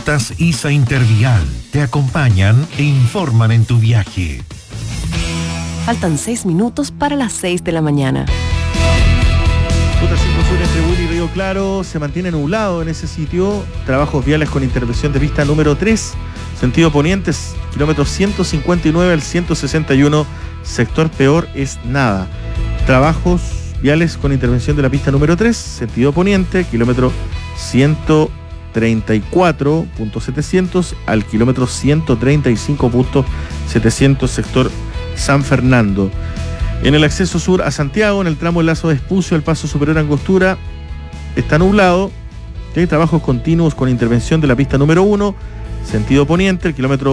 Rutas ISA Intervial te acompañan e informan en tu viaje. Faltan 6 minutos para las 6 de la mañana. Ruta 5 Sur entre Buin y Río Claro se mantiene nublado en ese sitio. Trabajos viales con intervención de pista número 3, sentido poniente, kilómetro 159 al 161, sector Peor es Nada. Trabajos viales con intervención de la pista número 3, sentido poniente, kilómetro 134.700 al kilómetro 135.700, sector San Fernando. En el acceso sur a Santiago, en el tramo del Lazo de Espucio, el paso superior a Angostura, está nublado. Hay trabajos continuos con intervención de la pista número 1, sentido poniente, el kilómetro